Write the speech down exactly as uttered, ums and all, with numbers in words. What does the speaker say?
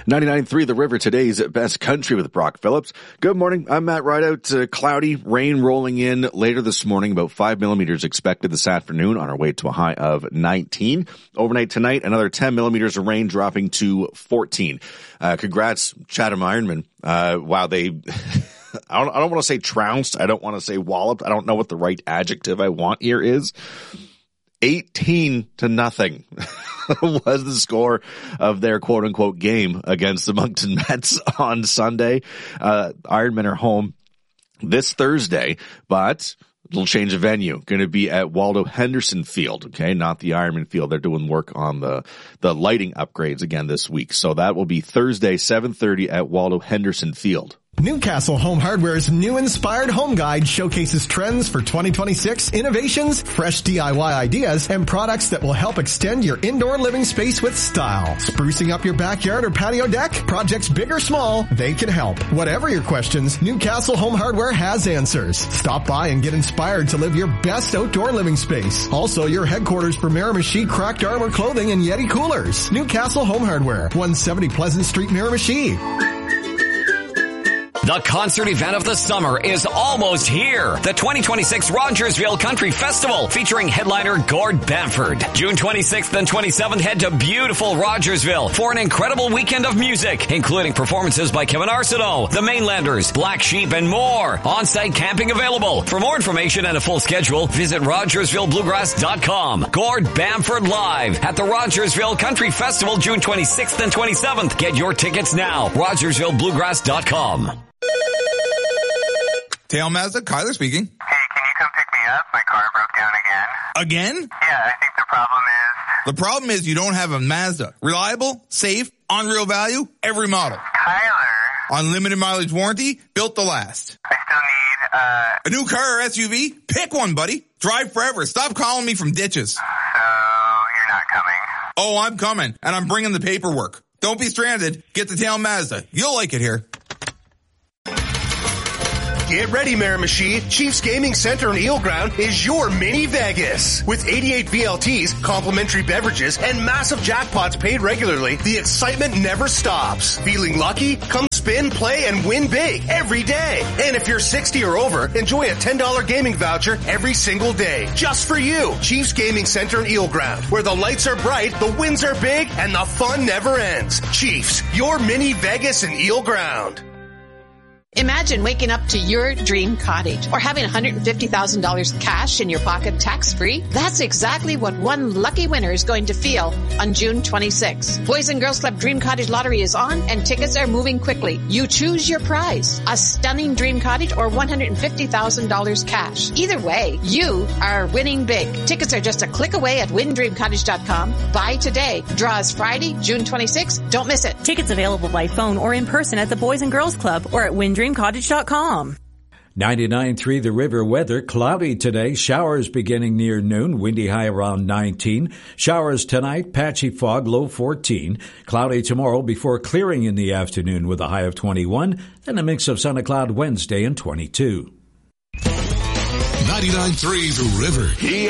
ninety-nine point three The River, today's best country with Brock Phillips. Good morning. I'm Matt Rideout. Uh, cloudy, rain rolling in later this morning. About five millimeters expected this afternoon on our way to a high of nineteen. Overnight tonight, another ten millimeters of rain dropping to fourteen. Uh, congrats, Chatham Ironman. Uh, wow, they... I don't, I don't want to say trounced. I don't want to say walloped. I don't know what the right adjective I want here is. eighteen to nothing was the score of their quote-unquote game against the Moncton Mets on Sunday. Uh, Ironmen are home this Thursday, but a little change of venue. Going to be at Waldo Henderson Field, okay? Not the Ironman Field. They're doing work on the, the lighting upgrades again this week. So that will be Thursday, seven thirty at Waldo Henderson Field. Newcastle Home Hardware's new Inspired Home Guide showcases trends for twenty twenty-six, innovations, fresh D I Y ideas, and products that will help extend your indoor living space with style. Sprucing up your backyard or patio deck? Projects big or small, they can help. Whatever your questions, Newcastle Home Hardware has answers. Stop by and get inspired to live your best outdoor living space. Also, your headquarters for Miramichi Cracked Armor Clothing and Yeti Coolers. Newcastle Home Hardware, one seventy Pleasant Street, Miramichi. The concert event of the summer is almost here. The twenty twenty-six Rogersville Country Festival featuring headliner Gord Bamford. June twenty-sixth and twenty-seventh, head to beautiful Rogersville for an incredible weekend of music, including performances by Kevin Arsenault, The Mainlanders, Black Sheep, and more. On-site camping available. For more information and a full schedule, visit Rogersville Bluegrass dot com. Gord Bamford live at the Rogersville Country Festival June twenty-sixth and twenty-seventh. Get your tickets now. Rogersville Bluegrass dot com. Tail Mazda, Kyler speaking. Hey, can you come pick me up? My car broke down again. Again? Yeah, I think the problem is... The problem is you don't have a Mazda. Reliable, safe, on real value, every model. Kyler. Unlimited mileage warranty, built to last. I still need, uh... A new car or S U V? Pick one, buddy. Drive forever. Stop calling me from ditches. So, you're not coming? Oh, I'm coming, and I'm bringing the paperwork. Don't be stranded. Get the Tail Mazda. You'll like it here. Get ready, Miramichi. Chiefs Gaming Center in Eel Ground is your mini Vegas. With eighty-eight V L Ts, complimentary beverages, and massive jackpots paid regularly, the excitement never stops. Feeling lucky? Come spin, play, and win big every day. And if you're sixty or over, enjoy a ten dollars gaming voucher every single day. Just for you. Chiefs Gaming Center in Eel Ground, where the lights are bright, the wins are big, and the fun never ends. Chiefs, your mini Vegas in Eel Ground. Imagine waking up to your dream cottage or having one hundred fifty thousand dollars cash in your pocket tax-free. That's exactly what one lucky winner is going to feel on June twenty-sixth. Boys and Girls Club Dream Cottage Lottery is on and tickets are moving quickly. You choose your prize, a stunning dream cottage or one hundred fifty thousand dollars cash. Either way, you are winning big. Tickets are just a click away at win dream cottage dot com. Buy today. Draw is Friday, June twenty-sixth. Don't miss it. Tickets available by phone or in person at the Boys and Girls Club or at win dream cottage dot com. ninety-nine point three The River weather. Cloudy today. Showers beginning near noon. Windy high around nineteen. Showers tonight. Patchy fog, low fourteen. Cloudy tomorrow before clearing in the afternoon with a high of twenty-one. Then a mix of sun and cloud Wednesday and twenty-two. ninety-nine point three The River.